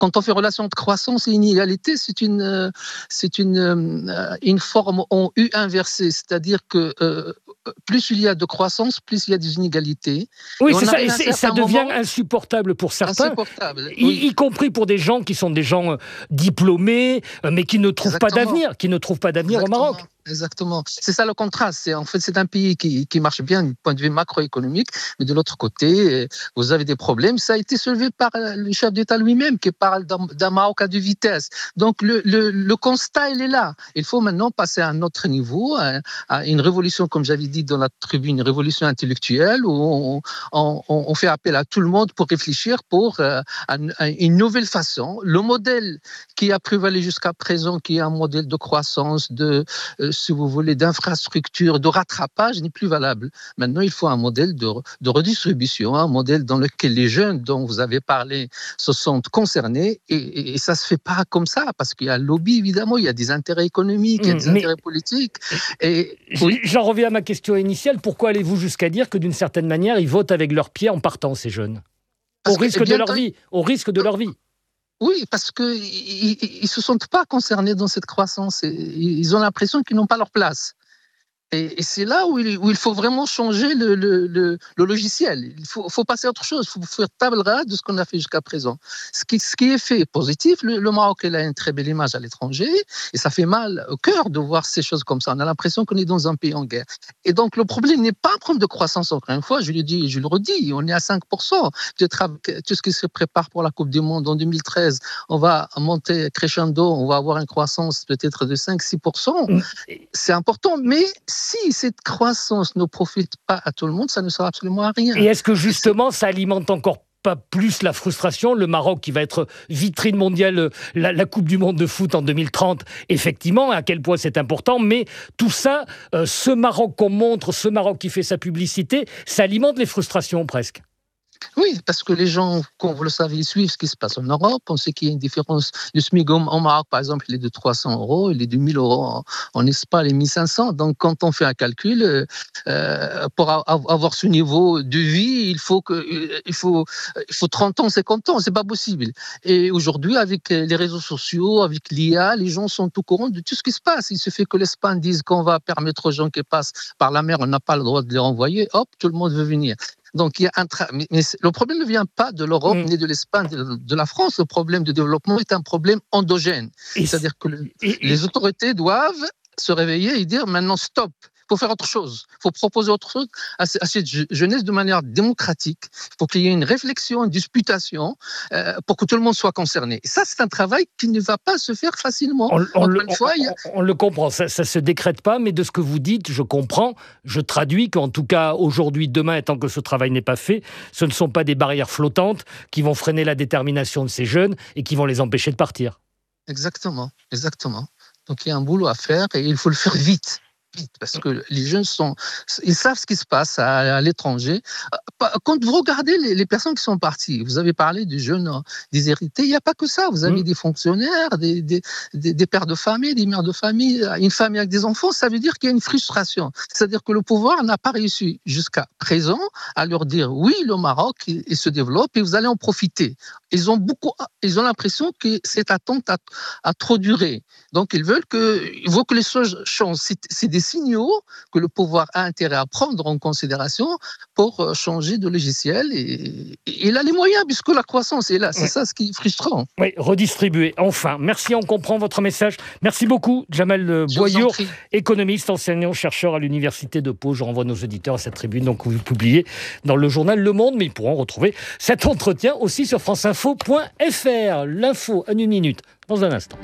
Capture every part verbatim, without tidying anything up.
Quand on fait relation entre croissance et inégalité, c'est une, euh, c'est une, euh, une forme en U inversée, c'est-à-dire que euh, plus il y a de croissance, plus il y a des inégalités. Oui, c'est ça, et, c'est, et ça devient insupportable pour certains, insupportable, y, oui. y compris pour des gens qui sont des gens euh, diplômés, euh, mais qui ne trouvent Exactement. pas d'avenir, qui ne trouvent pas d'avenir Exactement. au Maroc. Exactement. C'est ça le contraste. C'est, en fait, c'est un pays qui, qui marche bien du point de vue macroéconomique, mais de l'autre côté, vous avez des problèmes. Ça a été soulevé par le chef d'État lui-même qui parle d'un, d'un Maroc à deux vitesses. Donc, le, le, le constat, il est là. Il faut maintenant passer à un autre niveau, à, à une révolution, comme j'avais dit dans la tribune, une révolution intellectuelle où on, on, on fait appel à tout le monde pour réfléchir pour euh, à une nouvelle façon. Le modèle qui a prévalu jusqu'à présent, qui est un modèle de croissance, de euh, si vous voulez, d'infrastructure, de rattrapage, n'est plus valable. Maintenant, il faut un modèle de, de redistribution, un modèle dans lequel les jeunes dont vous avez parlé se sentent concernés, et, et, et ça ne se fait pas comme ça, parce qu'il y a le lobby, évidemment, il y a des intérêts économiques, il y a des Mais intérêts politiques. Et, oui. J'en reviens à ma question initiale, pourquoi allez-vous jusqu'à dire que d'une certaine manière, ils votent avec leurs pieds en partant, ces jeunes ? Au risque que, de leur vie, au risque de leur vie. Oui, parce qu'ils ne se sentent pas concernés dans cette croissance. Ils ont l'impression qu'ils n'ont pas leur place. Et, et c'est là où il, où il faut vraiment changer le, le, le, le logiciel. Il faut, faut passer à autre chose. Il faut faire table rase de ce qu'on a fait jusqu'à présent. Ce qui, ce qui est fait positif, le, le Maroc il a une très belle image à l'étranger, et ça fait mal au cœur de voir ces choses comme ça. On a l'impression qu'on est dans un pays en guerre. Et donc le problème n'est pas un problème de croissance, encore une fois, je le dis, je le redis, on est à cinq pour cent. Peut-être avec tout ce qui se prépare pour la Coupe du Monde en deux mille treize, on va monter crescendo, on va avoir une croissance peut-être de cinq à six pour cent. C'est important, mais si cette croissance ne profite pas à tout le monde, ça ne sert absolument à rien. Et est-ce que justement, ça alimente encore pas plus la frustration ? Le Maroc qui va être vitrine mondiale, la, la Coupe du Monde de foot en deux mille trente, effectivement, à quel point c'est important, mais tout ça, euh, ce Maroc qu'on montre, ce Maroc qui fait sa publicité, ça alimente les frustrations presque. Oui, parce que les gens, comme vous le savez, ils suivent ce qui se passe en Europe. On sait qu'il y a une différence. Le SMIC en Maroc, par exemple, il est de trois cents euros, il est de mille euros en, en Espagne, il est mille cinq cents. Donc, quand on fait un calcul, euh, pour avoir ce niveau de vie, il faut, que, il faut, il faut trente ans, cinquante ans. C'est pas possible. Et aujourd'hui, avec les réseaux sociaux, avec l'I A, les gens sont au courant de tout ce qui se passe. Il suffit que l'Espagne dise qu'on va permettre aux gens qui passent par la mer, on n'a pas le droit de les renvoyer. Hop, tout le monde veut venir. Donc, il y a un tra... mais le problème ne vient pas de l'Europe mmh. ni de l'Espagne, de, de la France. Le problème de développement est un problème endogène. Et c'est-à-dire que le, et, les autorités doivent se réveiller et dire maintenant stop. Il faut faire autre chose. Il faut proposer autre chose à cette jeunesse de manière démocratique. Il faut qu'il y ait une réflexion, une disputation euh, pour que tout le monde soit concerné. Et ça, c'est un travail qui ne va pas se faire facilement. On, on, le, fois, on, a... on le comprend, ça ne se décrète pas, mais de ce que vous dites, je comprends, je traduis qu'en tout cas, aujourd'hui, demain, tant que ce travail n'est pas fait, ce ne sont pas des barrières flottantes qui vont freiner la détermination de ces jeunes et qui vont les empêcher de partir. Exactement, exactement. Donc il y a un boulot à faire et il faut le faire vite. Parce que les jeunes sont, ils savent ce qui se passe à, à l'étranger. Quand vous regardez les, les personnes qui sont parties, vous avez parlé des jeunes déshérités, il n'y a pas que ça. Vous avez mmh. des fonctionnaires, des, des, des, des pères de famille, des mères de famille, une famille avec des enfants. Ça veut dire qu'il y a une frustration. C'est-à-dire que le pouvoir n'a pas réussi jusqu'à présent à leur dire oui, le Maroc il, il se développe et vous allez en profiter. Ils ont beaucoup, ils ont l'impression que cette attente a, a trop duré. Donc ils veulent que, ils veulent que les choses changent. C'est, c'est des signaux que le pouvoir a intérêt à prendre en considération pour changer de logiciel. Et, et il a les moyens, puisque la croissance est là. C'est oui. ça ce qui est frustrant. Oui, redistribuer, enfin. Merci, on comprend votre message. Merci beaucoup, Djamal Boyour, économiste, enseignant-chercheur à l'Université de Pau. Je renvoie nos auditeurs à cette tribune donc, que vous publiez dans le journal Le Monde, mais ils pourront retrouver cet entretien aussi sur franceinfo point f r. L'info en une minute, dans un instant.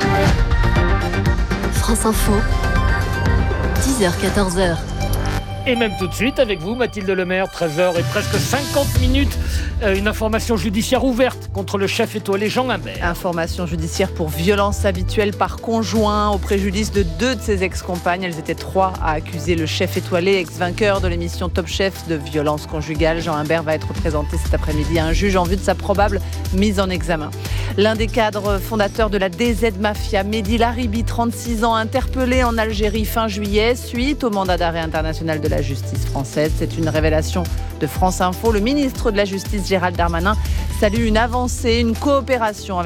France Info. dix heures quatorze heures. Et même tout de suite avec vous, Mathilde Lemaire, treize heures et presque cinquante minutes. Euh, une information judiciaire ouverte contre le chef étoilé Jean Imbert. Information judiciaire pour violence habituelle par conjoint au préjudice de deux de ses ex-compagnes. Elles étaient trois à accuser le chef étoilé, ex-vainqueur de l'émission Top Chef, de violence conjugale. Jean Imbert va être présenté cet après-midi à un juge en vue de sa probable mise en examen. L'un des cadres fondateurs de la D Z Mafia, Mehdi Laribi, trente-six ans, interpellé en Algérie fin juillet suite au mandat d'arrêt international de la justice française. C'est une révélation de France Info. Le ministre de la Justice, Gérald Darmanin, salue une avancée, une coopération avec